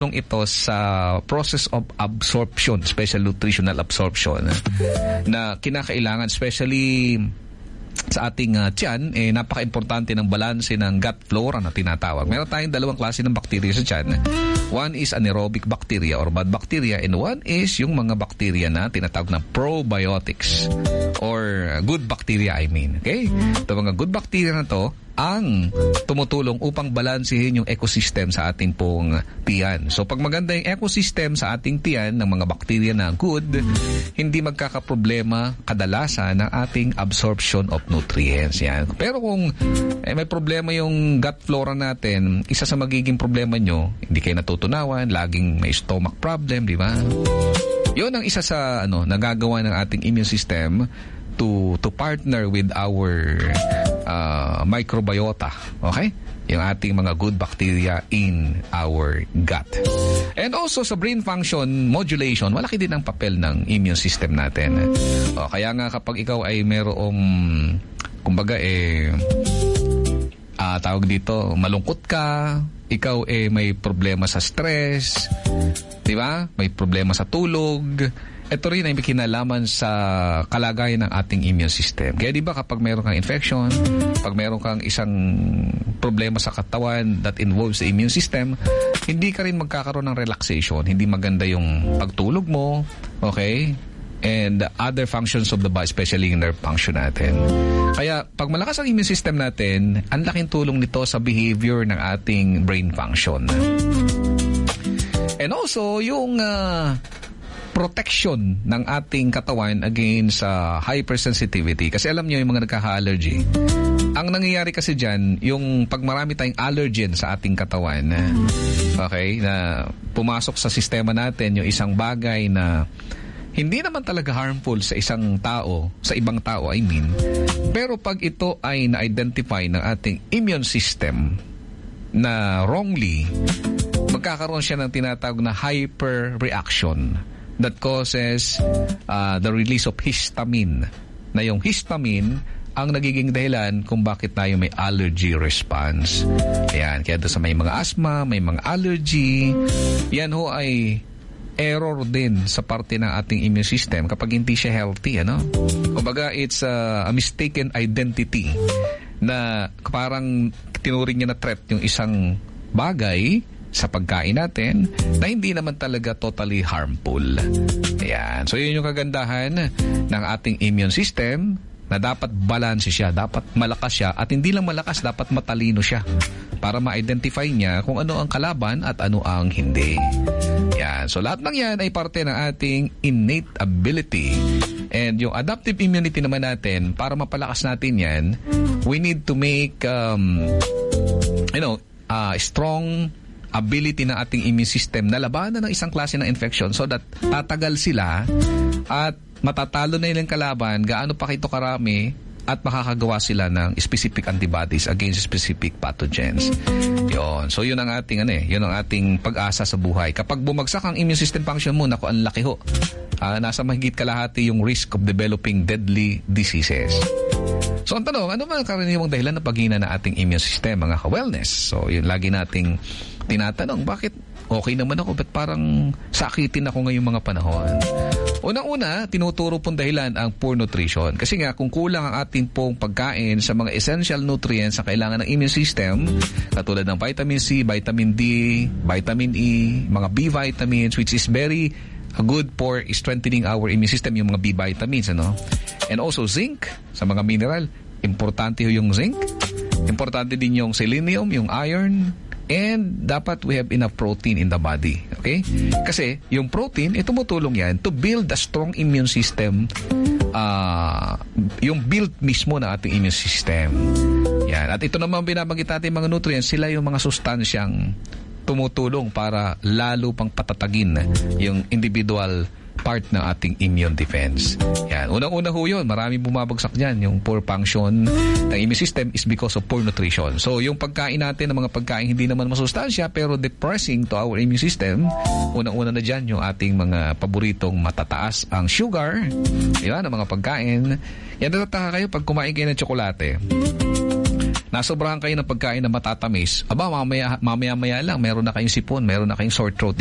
ito sa process of absorption, special nutritional absorption na kinakailangan, especially sa ating tiyan, napaka-importante ng balanse ng gut flora na tinatawag. Meron tayong dalawang klase ng bacteria sa tiyan. One is anaerobic bacteria or bad bacteria, and one is yung mga bacteria na tinatawag na probiotics or good bacteria, I mean. Okay? Ito mga good bacteria na to ang tumutulong upang balansehin yung ecosystem sa ating pong tiyan. So pag maganda yung ecosystem sa ating tiyan ng mga bacteria na good, hindi magkakaproblema kadalasan ng ating absorption of nutrients. Yan. Pero kung may problema yung gut flora natin, isa sa magiging problema nyo, hindi kayo natutunawan, laging may stomach problem, di ba? Yun ang isa sa nagagawa ng ating immune system to partner with our microbiota, okay? Yung ating mga good bacteria in our gut. And also sa brain function modulation, malaki din ang papel ng immune system natin. Kaya nga kapag ikaw ay mayroong, kumbaga tawag dito, malungkot ka, ikaw may problema sa stress, di ba? May problema sa tulog. Ito rin ay may kinalaman sa kalagayan ng ating immune system. Kaya di ba kapag meron kang infection, pag meron kang isang problema sa katawan that involves the immune system, hindi ka rin magkakaroon ng relaxation. Hindi maganda yung pagtulog mo, okay? And other functions of the body, especially yung nerve function natin. Kaya pag malakas ang immune system natin, ang laking tulong nito sa behavior ng ating brain function. And also, yung protection ng ating katawan against hypersensitivity. Kasi alam niyo yung mga nagkaka-allergy. Ang nangyayari kasi dyan, yung pag marami tayong allergen sa ating katawan, okay, na pumasok sa sistema natin yung isang bagay na hindi naman talaga harmful sa isang tao, sa ibang tao, I mean. Pero pag ito ay na-identify ng ating immune system na wrongly, magkakaroon siya ng tinatawag na hyperreaction that causes the release of histamine. Na yung histamine ang nagiging dahilan kung bakit tayo may allergy response. Ayan, kaya doon sa may mga asthma, may mga allergy, yan ho ay error din sa parte ng ating immune system kapag hindi siya healthy, Kumbaga, it's a mistaken identity na parang tinuring niya na threat yung isang bagay sa pagkain natin na hindi naman talaga totally harmful. Ayan. So, yun yung kagandahan ng ating immune system na dapat balance siya, dapat malakas siya, at hindi lang malakas, dapat matalino siya para ma-identify niya kung ano ang kalaban at ano ang hindi. Ayan. So, lahat ng yan ay parte ng ating innate ability. And yung adaptive immunity naman natin, para mapalakas natin yan, we need to make strong ability ng ating immune system na labanan ng isang klase ng infection so that tatagal sila at matatalo na yung kalaban gaano pa kito karami at makakagawa sila ng specific antibodies against specific pathogens. Yun. So yun ang ating yun ang ating pag-asa sa buhay. Kapag bumagsak ang immune system function mo, naku, ang laki ho. Nasa mahigit kalahati yung risk of developing deadly diseases. So ang tanong, ano ba ang karaniwang dahilan ng paghina ng ating immune system, mga ka-wellness? So yun lagi nating tinatanong, bakit okay naman ako, ba't parang sakitin ako ngayong mga panahon? Unang-una, tinuturo pong dahilan ang poor nutrition. Kasi nga, kung kulang ang ating pong pagkain sa mga essential nutrients na kailangan ng immune system, katulad ng vitamin C, vitamin D, vitamin E, mga B vitamins, which is very good for strengthening our immune system, yung mga B vitamins, And also zinc, sa mga mineral. Importante yung zinc. Importante din yung selenium, yung iron, and dapat we have enough protein in the body. Okay? Kasi yung protein, tumutulong yan to build a strong immune system. Yung build mismo na ating immune system. Yan. At ito naman binabanggit natin mga nutrients, sila yung mga sustansyang tumutulong para lalo pang patatagin yung individual part ng ating immune defense. Yan. Unang-una ho yun, maraming bumabagsak dyan. Yung poor function ng immune system is because of poor nutrition. So, yung pagkain natin, ng mga pagkain hindi naman masustansya pero depressing to our immune system, unang-una na dyan yung ating mga paboritong matataas ang sugar, di ba, ng mga pagkain. Yan, natataka kayo pag kumain kayo ng tsokolate. nasobrahan kayo ng pagkain na matatamis, aba, mamaya-maya lang, meron na kayong sipon, meron na kayong sore throat.